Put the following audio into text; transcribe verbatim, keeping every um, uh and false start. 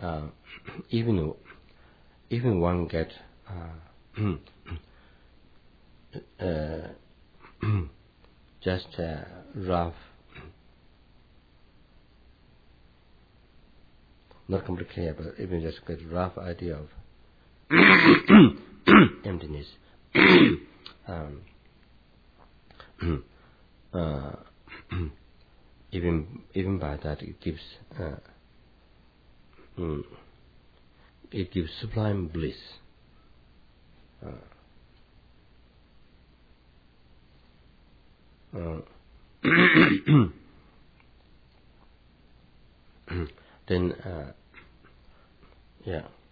uh, even even one get uh, uh, just a rough, not completely clear, but even just get a rough idea of emptiness. um, uh, even even by that, it gives uh, mm, it gives sublime bliss. Uh, uh, then, uh, yeah.